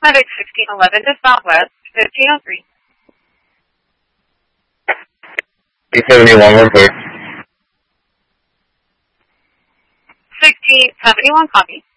Medic 1611 to Southwest, 1503. 1671, report. 1671, copy.